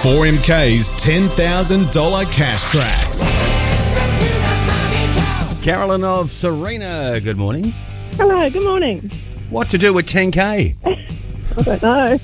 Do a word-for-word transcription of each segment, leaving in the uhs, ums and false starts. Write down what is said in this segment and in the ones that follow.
four M K's ten thousand dollars cash tracks. Carolyn of Serena, good morning. Hello, good morning. What to do with ten K? I don't know.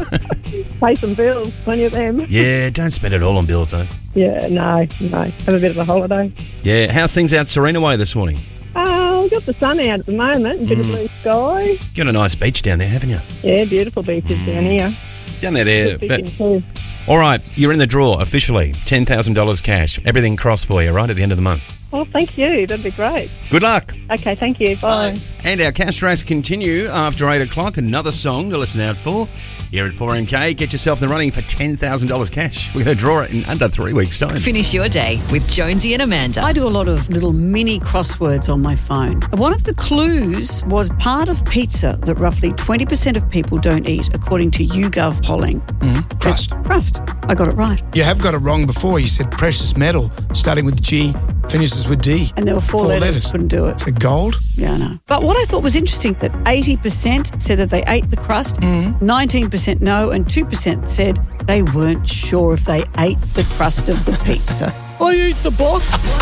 Pay some bills, plenty of them. Yeah, don't spend it all on bills, though. Yeah, no, no. Have a bit of a holiday. Yeah, how's things out Serena way this morning? Oh, we've got the sun out at the moment, a bit of blue sky. You got a nice beach down there, haven't you? Yeah, beautiful beaches down here. Down there, there. Good But, fishing too. all right, you're in the draw officially. ten thousand dollars cash. Everything crossed for you, right, at the end of the month. Oh, thank you. That'd be great. Good luck. Okay, thank you. Bye. And our cash tracks continue after eight o'clock. Another song to listen out for. Here at four M K, get yourself in the running for ten thousand dollars cash. We're going to draw it in under three weeks' time. Finish your day with Jonesy and Amanda. I do a lot of little mini crosswords on my phone. One of the clues was part of pizza that roughly twenty percent of people don't eat, according to YouGov polling. Mm, crust. Crust. I got it right. You have got it wrong before. You said precious metal, starting with G, finishes with D. And there were four, Four letters. letters. Couldn't do it. So gold? Yeah, I know. But what I thought was interesting, that eighty percent said that they ate the crust, nineteen percent no, and two percent said they weren't sure if they ate the crust of the pizza. I eat the box.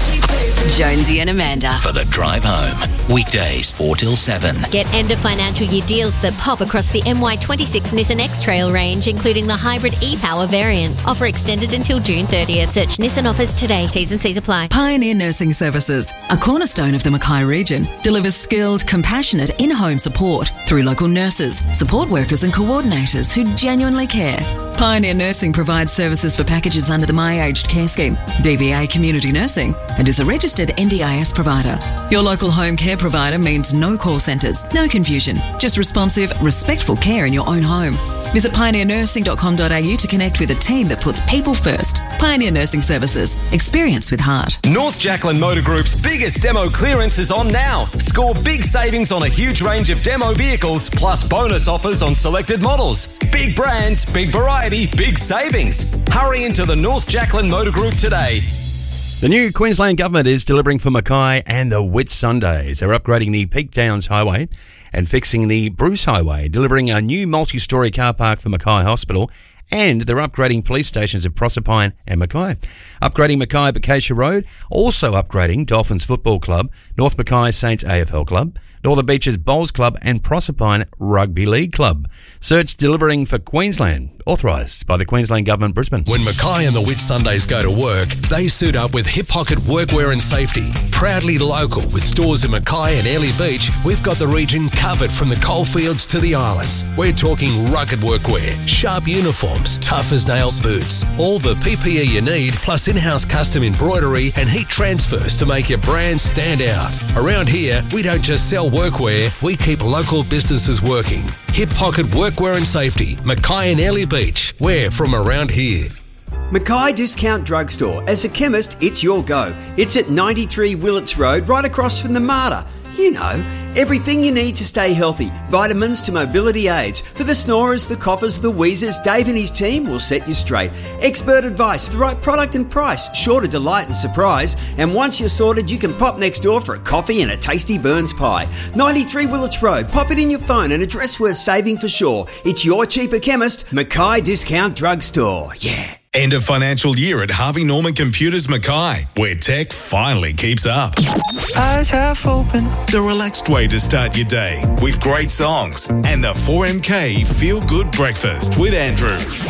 Jonesy and Amanda. For the drive home. Weekdays four till seven. Get end of financial year deals that pop across the M Y twenty-six Nissan X-Trail range, including the hybrid e-Power variants. Offer extended until June thirtieth. Search Nissan offers today. T's and C's apply. Pioneer Nursing Services, a cornerstone of the Mackay region, delivers skilled, compassionate in-home support through local nurses, support workers and coordinators who genuinely care. Pioneer Nursing provides services for packages under the My Aged Care Scheme, D V A Community Nursing, and is a registered N D I S provider. Your local home care provider means no call centres, no confusion, just responsive, respectful care in your own home. Visit pioneer nursing dot com dot a u to connect with a team that puts people first. Pioneer Nursing Services. Experience with heart. North Jacqueline Motor Group's biggest demo clearance is on now. Score big savings on a huge range of demo vehicles, plus bonus offers on selected models. Big brands, big variety, big savings. Hurry into the North Jacqueline Motor Group today. The new Queensland Government is delivering for Mackay and the Whitsundays. They're upgrading the Peak Downs Highway and fixing the Bruce Highway, delivering a new multi-storey car park for Mackay Hospital, and they're upgrading police stations at Proserpine and Mackay. Upgrading Mackay Acacia Road, also upgrading Dolphins Football Club, North Mackay Saints A F L Club, Northern Beaches Bowls Club and Proserpine Rugby League Club. Search delivering for Queensland, authorised by the Queensland Government, Brisbane. When Mackay and the Whitsundays go to work, they suit up with Hip Pocket Workwear and Safety. Proudly local with stores in Mackay and Airlie Beach, we've got the region covered from the coalfields to the islands. We're talking rugged workwear, sharp uniforms, tough as nails boots, all the P P E you need, plus in-house custom embroidery and heat transfers to make your brand stand out. Around here, we don't just sell workwear, we keep local businesses working. Hip Pocket Workwear and Safety, Mackay and Airlie Beach. We're from around here. Mackay Discount Drugstore. As a chemist, it's your go. It's at ninety-three Willets Road, right across from the MARTA. You know, everything you need to stay healthy. Vitamins to mobility aids. For the snorers, the coughers, the wheezers, Dave and his team will set you straight. Expert advice, the right product and price, sure to delight and surprise. And once you're sorted, you can pop next door for a coffee and a tasty Burns pie. ninety-three Willets Road. Pop it in your phone, an address worth saving for sure. It's your cheaper chemist, Mackay Discount Drugstore. Yeah. End of financial year at Harvey Norman Computers Mackay, where tech finally keeps up. Eyes half open. The relaxed way to start your day with great songs and the four M K Feel Good Breakfast with Andrew.